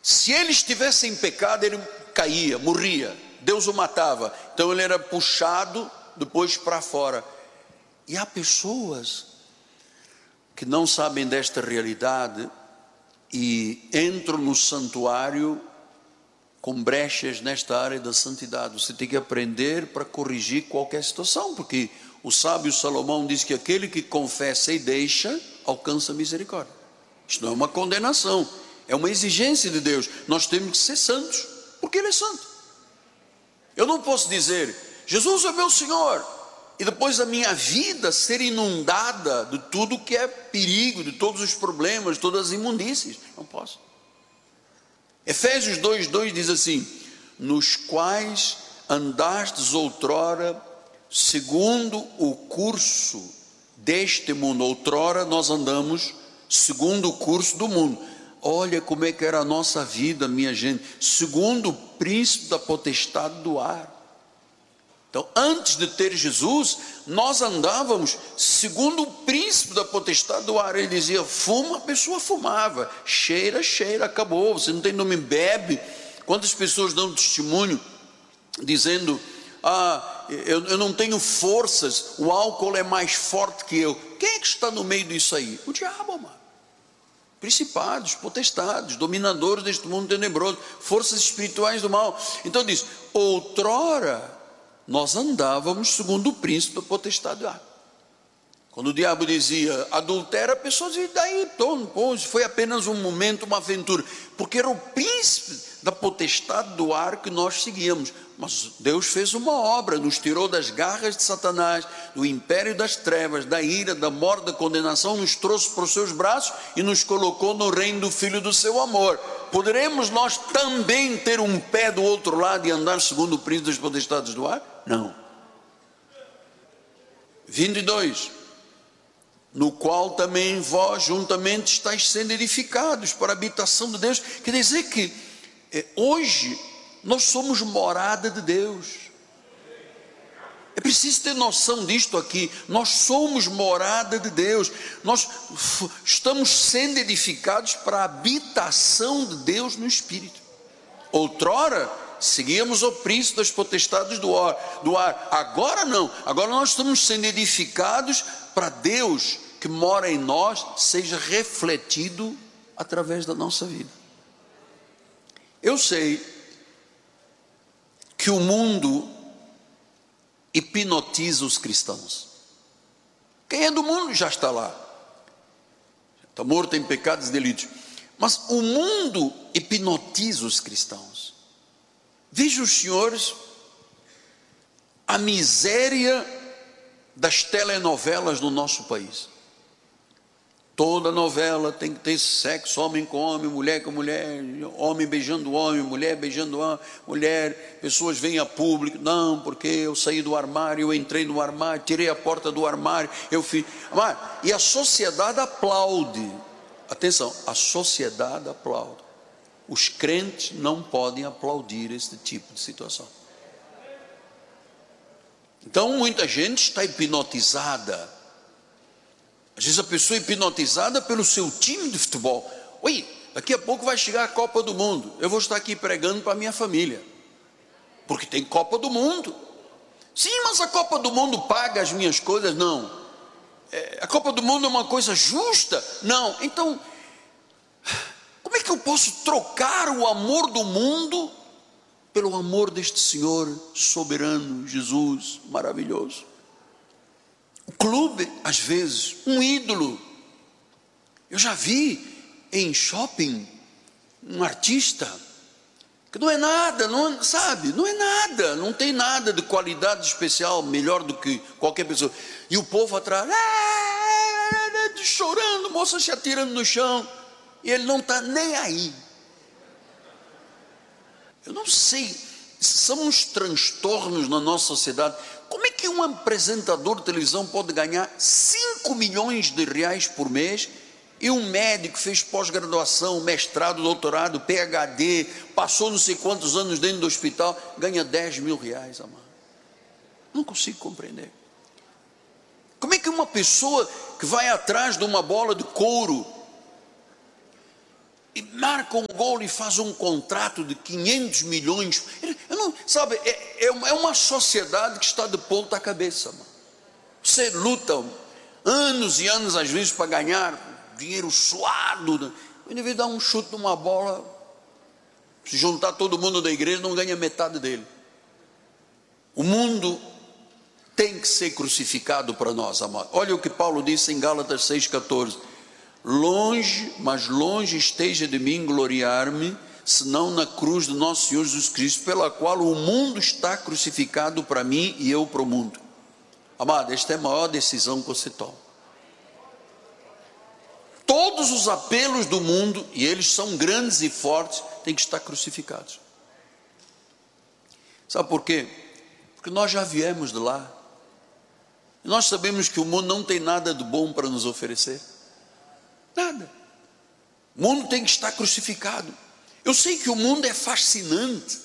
Se ele estivesse em pecado, ele caía, morria, Deus o matava. Então ele era puxado depois para fora. E há pessoas que não sabem desta realidade e entram no santuário com brechas nesta área da santidade. Você tem que aprender para corrigir qualquer situação, porque o sábio Salomão diz que aquele que confessa e deixa, alcança misericórdia. Isto não é uma condenação, é uma exigência de Deus. Nós temos que ser santos, porque Ele é santo. Eu não posso dizer, Jesus é meu Senhor, e depois a minha vida ser inundada de tudo que é perigo, de todos os problemas, de todas as imundícies. Não posso. Efésios 2:2 diz assim: nos quais andastes outrora, segundo o curso deste mundo. Outrora nós andamos segundo o curso do mundo. Olha como é que era a nossa vida, minha gente, segundo o príncipe da potestade do ar. Então, antes de ter Jesus, nós andávamos segundo o príncipe da potestade do ar. Ele dizia, fuma, a pessoa fumava, cheira, cheira, acabou, você não tem nome, bebe. Quantas pessoas dão testemunho, dizendo, eu não tenho forças, o álcool é mais forte que eu. Quem é que está no meio disso aí? O diabo, mano. Principados, potestades, dominadores deste mundo tenebroso, forças espirituais do mal. Então diz, outrora nós andávamos segundo o príncipe da potestade do ar. Quando o diabo dizia adultera, a pessoa dizia, daí, foi apenas um momento, uma aventura, porque era o príncipe da potestade do ar que nós seguíamos. Mas Deus fez uma obra, nos tirou das garras de Satanás, do império das trevas, da ira, da morte, da condenação, nos trouxe para os seus braços e nos colocou no reino do Filho do seu amor. Poderemos nós também ter um pé do outro lado e andar segundo o príncipe das potestades do ar? Não. 22. No qual também vós juntamente estáis sendo edificados para a habitação de Deus. Quer dizer que hoje nós somos morada de Deus. É preciso ter noção disto aqui. Nós somos morada de Deus. Nós estamos sendo edificados para a habitação de Deus no Espírito. Outrora seguíamos o príncipe das potestades do ar. Agora não. Agora nós estamos sendo edificados para Deus que mora em nós seja refletido através da nossa vida. Eu sei que o mundo hipnotiza os cristãos. Quem é do mundo já está lá, está morto em pecados e delitos. Mas o mundo hipnotiza os cristãos. Veja os senhores a miséria das telenovelas no nosso país. Toda novela tem que ter sexo, homem com homem, mulher com mulher, homem beijando homem, mulher beijando mulher. Pessoas vêm a público, não, porque eu saí do armário, eu entrei no armário, tirei a porta do armário, eu fiz. E a sociedade aplaude. Atenção, a sociedade aplaude. Os crentes não podem aplaudir este tipo de situação. Então muita gente está hipnotizada. Às vezes a pessoa é hipnotizada pelo seu time de futebol. Oi, daqui a pouco vai chegar a Copa do Mundo. Eu vou estar aqui pregando para a minha família, porque tem Copa do Mundo. Sim, mas a Copa do Mundo paga as minhas coisas? Não. A Copa do Mundo é uma coisa justa? Não. Então, como é que eu posso trocar o amor do mundo pelo amor deste Senhor soberano, Jesus, maravilhoso? O clube, às vezes, um ídolo. Eu já vi em shopping um artista que não é nada, não é nada, não tem nada de qualidade especial, melhor do que qualquer pessoa. E o povo atrás, chorando, moça se atirando no chão, e ele não está nem aí. Eu não sei, são uns transtornos na nossa sociedade. Como é que um apresentador de televisão pode ganhar 5 milhões de reais por mês e um médico que fez pós-graduação, mestrado, doutorado, PhD, passou não sei quantos anos dentro do hospital, ganha 10 mil reais, amado? Não consigo compreender. Como é que uma pessoa que vai atrás de uma bola de couro e marca um gol e faz um contrato de 500 milhões. Sabe, é uma sociedade que está de ponta cabeça, mano. Você luta anos e anos às vezes para ganhar dinheiro suado, em vez de dar um chute numa bola, se juntar todo mundo da igreja, não ganha metade dele. O mundo tem que ser crucificado para nós, amados. Olha o que Paulo disse em Gálatas 6,14: longe, mas longe esteja de mim gloriar-me, senão na cruz do nosso Senhor Jesus Cristo, pela qual o mundo está crucificado para mim e eu para o mundo. Amado, esta é a maior decisão que você toma. Todos os apelos do mundo, e eles são grandes e fortes, têm que estar crucificados. Sabe por quê? Porque nós já viemos de lá. Nós sabemos que o mundo não tem nada de bom para nos oferecer. Nada. O mundo tem que estar crucificado. Eu sei que o mundo é fascinante.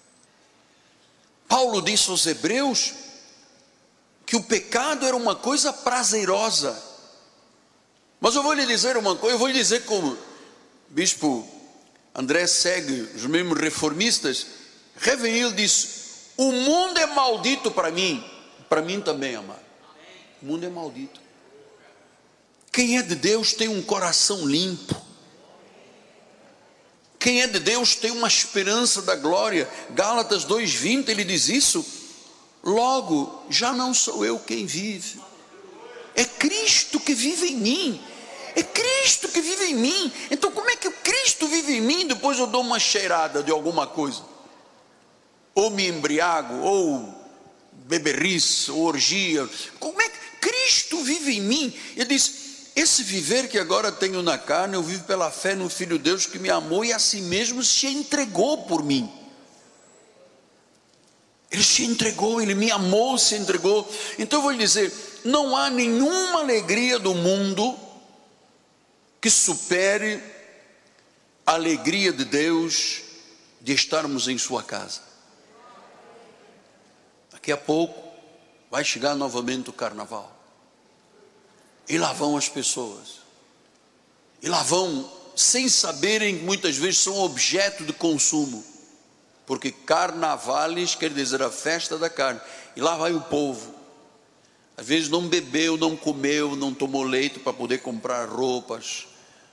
Paulo disse aos Hebreus que o pecado era uma coisa prazerosa. Mas eu vou lhe dizer uma coisa, eu vou lhe dizer como bispo André segue os mesmos reformistas. Revenil disse: o mundo é maldito para mim também, amado. O mundo é maldito. Quem é de Deus tem um coração limpo. Quem é de Deus tem uma esperança da glória. Gálatas 2,20, ele diz isso. Logo, já não sou eu quem vive, é Cristo que vive em mim. É Cristo que vive em mim. Então como é que o Cristo vive em mim? Depois eu dou uma cheirada de alguma coisa, ou me embriago, ou beberrice, ou orgia. Como é que Cristo vive em mim? Ele diz: esse viver que agora tenho na carne, eu vivo pela fé no Filho de Deus que me amou e a si mesmo se entregou por mim. Ele se entregou, ele me amou, se entregou. Então eu vou lhe dizer, não há nenhuma alegria do mundo que supere a alegria de Deus de estarmos em sua casa. Daqui a pouco vai chegar novamente o carnaval, e lá vão as pessoas, e lá vão sem saberem que muitas vezes são objeto de consumo, porque carnavales quer dizer a festa da carne, e lá vai o povo, às vezes não bebeu, não comeu, não tomou leite para poder comprar roupas.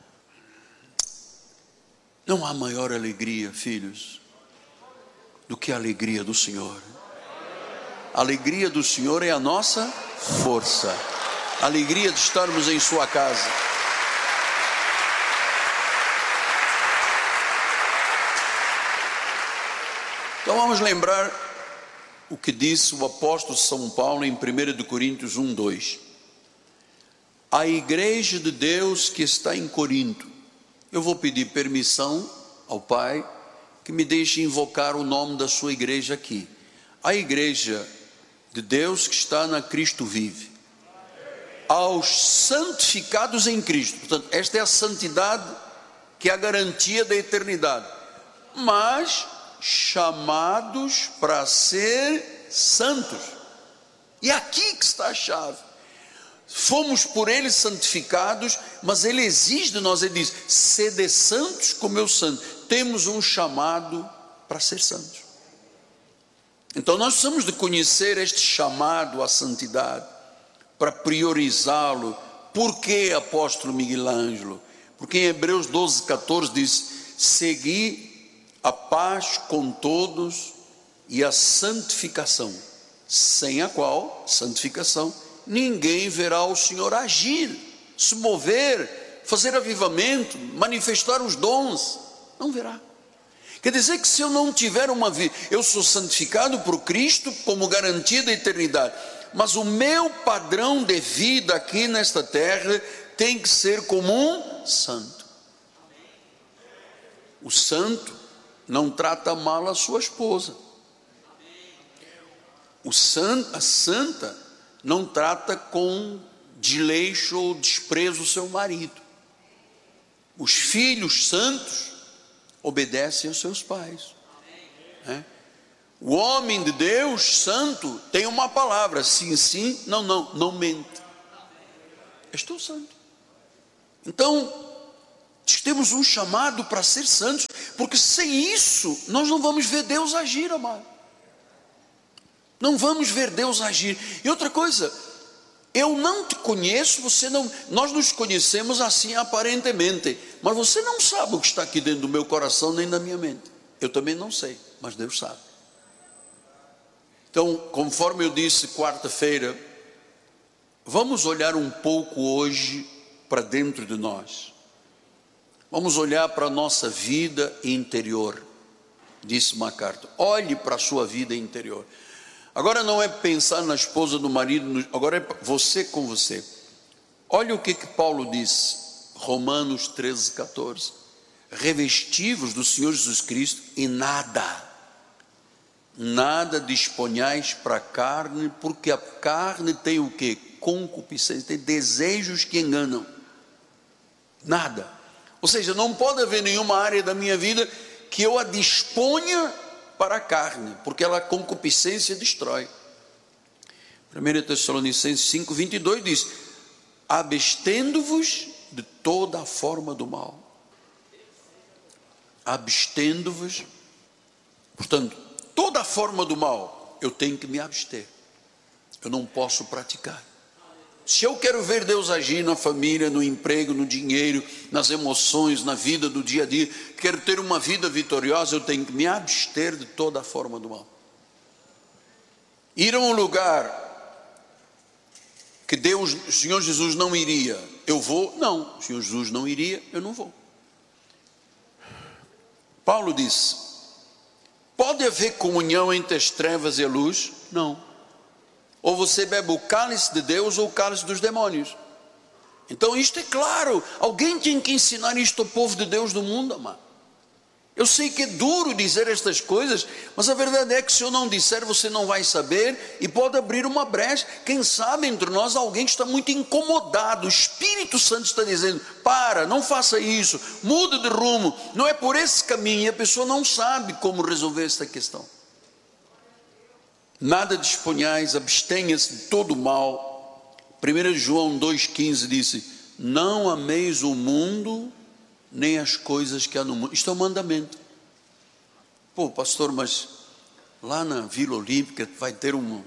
Não há maior alegria, filhos, do que a alegria do Senhor. A alegria do Senhor é a nossa força, a alegria de estarmos em sua casa. Então vamos lembrar o que disse o apóstolo São Paulo em 1 Coríntios 1:2. A igreja de Deus que está em Corinto, eu vou pedir permissão ao Pai que me deixe invocar o nome da sua igreja aqui. A igreja de Deus que está na Cristo vive, aos santificados em Cristo. Portanto, esta é a santidade que é a garantia da eternidade, mas chamados para ser santos. E aqui que está a chave. Fomos por ele santificados, mas ele exige de nós, ele diz: sede santos como eu santo. Temos um chamado para ser santos. Então nós precisamos de conhecer este chamado à santidade, para priorizá-lo. Por que, apóstolo Miguel Ângelo? Porque em Hebreus 12:14 diz: segui a paz com todos e a santificação, sem a qual, santificação, ninguém verá o Senhor agir, se mover, fazer avivamento, manifestar os dons, não verá. Quer dizer que se eu não tiver uma vida, eu sou santificado por Cristo como garantia da eternidade, mas o meu padrão de vida aqui nesta terra tem que ser como um santo. O santo não trata mal a sua esposa. A santa não trata com desleixo ou desprezo o seu marido. Os filhos santos obedecem aos seus pais. O homem de Deus santo tem uma palavra: sim, sim, não, não, não mente. Estou santo. Então, Temos um chamado para ser santos, porque sem isso nós não vamos ver Deus agir, amado. Não vamos ver Deus agir. E outra coisa, eu não te conheço, você não, nós nos conhecemos assim aparentemente, mas você não sabe o que está aqui dentro do meu coração nem da minha mente. Eu também não sei, mas Deus sabe. Então, conforme eu disse quarta-feira, vamos olhar um pouco hoje para dentro de nós. Vamos olhar para a nossa vida interior, disse MacArthur. Olhe para a sua vida interior. Agora não é pensar na esposa do marido, agora é você com você. Olha o que Paulo disse, Romanos 13, 14. Revestivos do Senhor Jesus Cristo e nada disponhais para a carne, porque a carne tem o que? Concupiscência, tem desejos que enganam. Nada. Ou seja, não pode haver nenhuma área da minha vida que eu a disponha para a carne, porque ela, a concupiscência destrói. 1 Tessalonicenses 5, 22 diz: abstendo-vos de toda a forma do mal. Abstendo-vos, portanto, toda a forma do mal, eu tenho que me abster. Eu não posso praticar. Se eu quero ver Deus agir na família, no emprego, no dinheiro, nas emoções, na vida do dia a dia, quero ter uma vida vitoriosa, eu tenho que me abster de toda a forma do mal. Ir a um lugar que Deus, o Senhor Jesus não iria, eu vou? Não, o Senhor Jesus não iria, eu não vou. Paulo disse: pode haver comunhão entre as trevas e a luz? Não. Ou você bebe o cálice de Deus ou o cálice dos demônios. Então isto é claro, alguém tem que ensinar isto ao povo de Deus do mundo, amado. Eu sei que é duro dizer estas coisas, mas a verdade é que se eu não disser, você não vai saber, e pode abrir uma brecha. Quem sabe entre nós alguém que está muito incomodado, o Espírito Santo está dizendo: para, não faça isso, mude de rumo, não é por esse caminho, e a pessoa não sabe como resolver esta questão. Nada disponhais, abstenha-se de todo o mal. 1 João 2,15 disse: não ameis o mundo, nem as coisas que há no mundo. Isto é um mandamento. Pô, pastor, mas lá na Vila Olímpica vai ter uma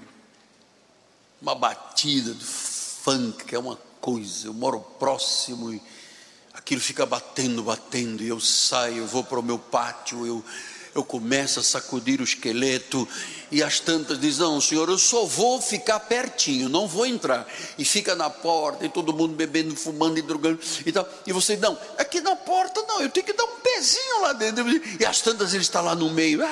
batida de funk, que é uma coisa, eu moro próximo e aquilo fica batendo, e eu saio, eu vou para o meu pátio, eu começo a sacudir o esqueleto, e as tantas dizem: não, senhor, eu só vou ficar pertinho, não vou entrar, e fica na porta, e todo mundo bebendo, fumando e drogando e tal, e você: não, aqui na porta não, eu tenho que dar um pezinho lá dentro, e as tantas ele está lá no meio,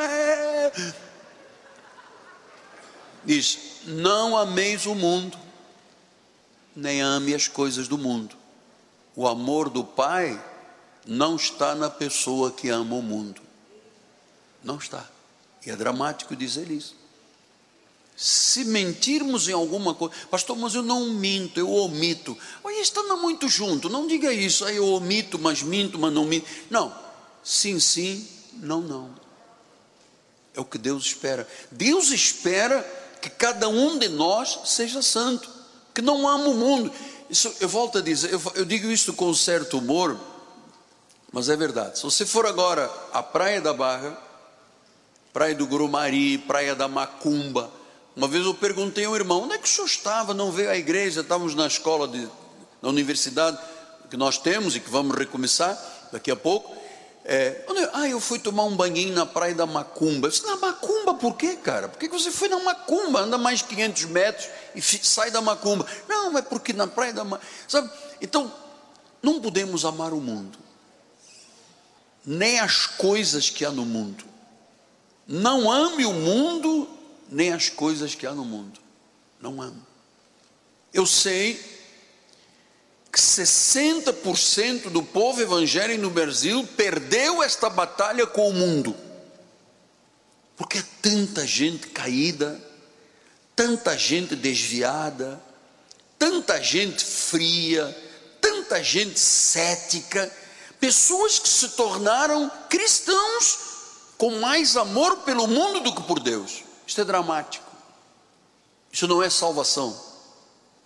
diz: não ameis o mundo, nem ame as coisas do mundo. O amor do Pai não está na pessoa que ama o mundo. Não está. E é dramático dizer isso. Se mentirmos em alguma coisa: pastor, mas eu não minto, eu omito. Olha, estamos muito junto, não diga isso. Aí eu omito, mas minto, mas não minto. Não, sim, sim, não, não. É o que Deus espera. Deus espera que cada um de nós seja santo, que não ama o mundo. Isso, eu volto a dizer, eu digo isso com certo humor, mas é verdade. Se você for agora à Praia da Barra, Praia do Grumari, Praia da Macumba, uma vez eu perguntei ao irmão: onde é que o senhor estava? Não veio à igreja? Estávamos na escola, na universidade que nós temos e que vamos recomeçar daqui a pouco. Eu fui tomar um banhinho na Praia da Macumba. Eu disse: na Macumba por quê, cara? Por que você foi na Macumba? Anda mais 500 metros e sai da Macumba. Não, é porque na Praia da Macumba, sabe? Então, não podemos amar o mundo, nem as coisas que há no mundo. Não ame o mundo, nem as coisas que há no mundo. Não ame. Eu sei que 60% do povo evangélico no Brasil perdeu esta batalha com o mundo, porque é tanta gente caída, tanta gente desviada, tanta gente fria, tanta gente cética, pessoas que se tornaram cristãos com mais amor pelo mundo do que por Deus. Isto é dramático. Isso não é salvação.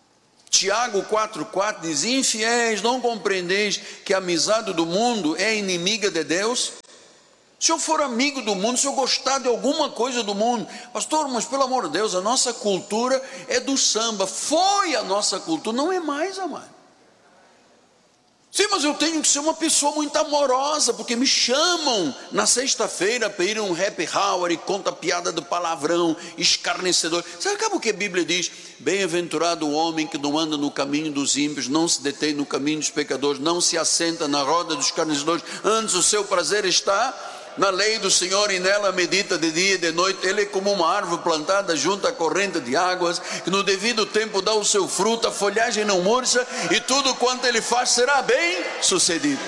Tiago 4,4 diz: infiéis, não compreendeis que a amizade do mundo é inimiga de Deus? Se eu for amigo do mundo, se eu gostar de alguma coisa do mundo, pastor, mas pelo amor de Deus, a nossa cultura é do samba, foi a nossa cultura, não é mais, amado. Sim, mas eu tenho que ser uma pessoa muito amorosa, porque me chamam na sexta-feira para ir a um happy hour e conta piada do palavrão, escarnecedor. Você acaba o que a Bíblia diz? Bem-aventurado o homem que não anda no caminho dos ímpios, não se detém no caminho dos pecadores, não se assenta na roda dos escarnecedores, antes o seu prazer está na lei do Senhor e nela medita de dia e de noite. Ele é como uma árvore plantada junto à corrente de águas, que no devido tempo dá o seu fruto, a folhagem não murcha, e tudo quanto ele faz será bem sucedido.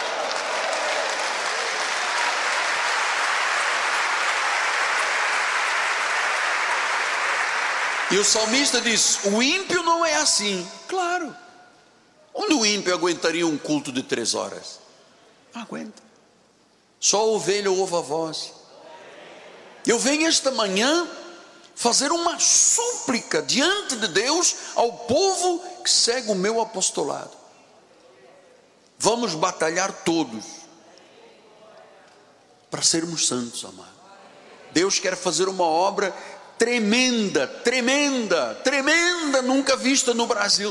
E o salmista diz: o ímpio não é assim. Claro, onde o ímpio aguentaria um culto de 3 horas? Não aguenta. Só a ovelha ouve a voz. Eu venho esta manhã fazer uma súplica diante de Deus ao povo que segue o meu apostolado. Vamos batalhar todos para sermos santos, amado. Deus quer fazer uma obra tremenda, tremenda, tremenda, nunca vista no Brasil.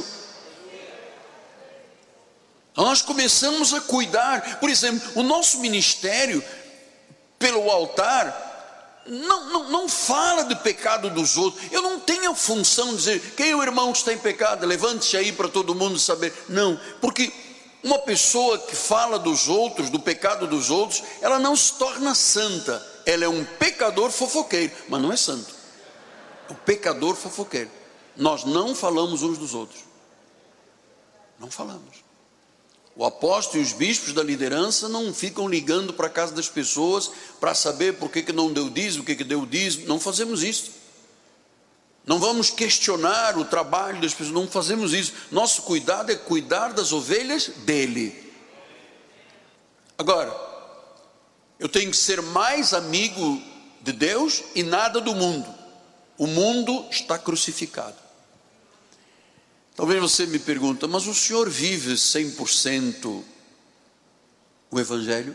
Nós começamos a cuidar, por exemplo, o nosso ministério pelo altar não fala de pecado dos outros. Eu não tenho a função de dizer: quem é o irmão que está em pecado, levante-se aí para todo mundo saber. Não, porque uma pessoa que fala dos outros, do pecado dos outros, ela não se torna santa. Ela é um pecador fofoqueiro, mas não é santo. É um pecador fofoqueiro. Nós não falamos uns dos outros. Não falamos. O apóstolo e os bispos da liderança não ficam ligando para a casa das pessoas para saber por que não deu dízimo, o que deu dízimo. Não fazemos isso. Não vamos questionar o trabalho das pessoas, não fazemos isso. Nosso cuidado é cuidar das ovelhas dele. Agora, eu tenho que ser mais amigo de Deus e nada do mundo. O mundo está crucificado. Talvez você me pergunte: mas o senhor vive 100% o Evangelho?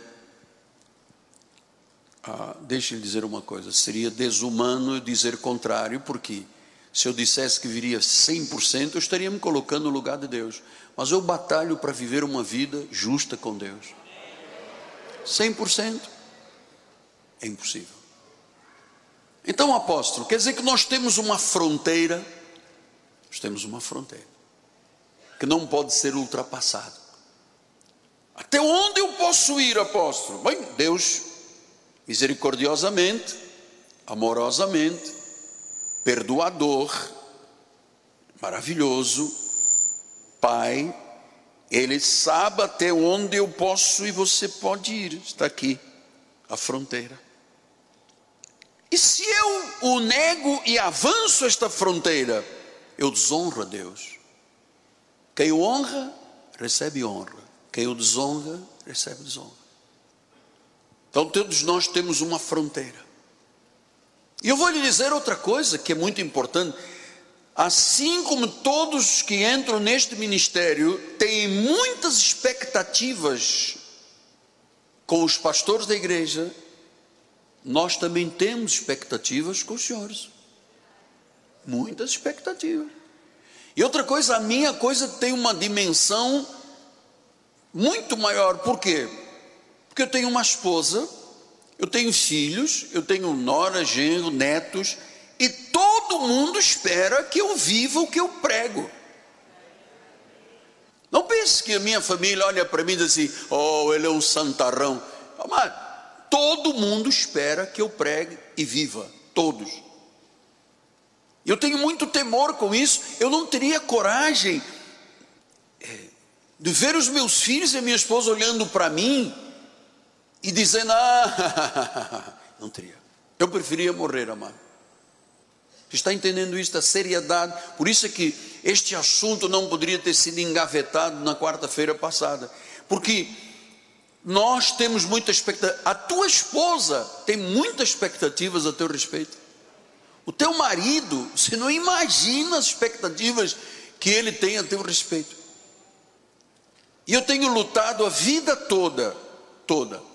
Deixe-me dizer uma coisa: seria desumano dizer contrário, porque se eu dissesse que viria 100%, eu estaria me colocando no lugar de Deus. Mas eu batalho para viver uma vida justa com Deus. 100% é impossível. Então, apóstolo, quer dizer que nós temos uma fronteira? Nós temos uma fronteira que não pode ser ultrapassada. Até onde eu posso ir, apóstolo? Bem, Deus misericordiosamente, amorosamente, perdoador, maravilhoso, Pai, Ele sabe até onde eu posso e você pode ir. Está aqui a fronteira. E se eu o nego e avanço esta fronteira, eu desonro a Deus. Quem o honra, recebe honra. Quem o desonra, recebe desonra. Então todos nós temos uma fronteira. E eu vou lhe dizer outra coisa que é muito importante. Assim como todos que entram neste ministério têm muitas expectativas com os pastores da igreja, nós também temos expectativas com os senhores. Muitas expectativas. E outra coisa, a minha coisa tem uma dimensão muito maior. Por quê? Porque eu tenho uma esposa, eu tenho filhos, eu tenho nora, genro, netos, e todo mundo espera que eu viva o que eu prego. Não pense que a minha família olha para mim e diz assim: oh, ele é um santarrão. Mas todo mundo espera que eu pregue e viva, todos. Eu tenho muito temor com isso. Eu não teria coragem de ver os meus filhos e a minha esposa olhando para mim e dizendo: não teria. Eu preferia morrer, amado. Você está entendendo isso, a seriedade? Por isso é que este assunto não poderia ter sido engavetado na quarta-feira passada, porque nós temos muita expectativa. A tua esposa tem muitas expectativas a teu respeito. O teu marido, você não imagina as expectativas que ele tem a teu respeito. E eu tenho lutado a vida toda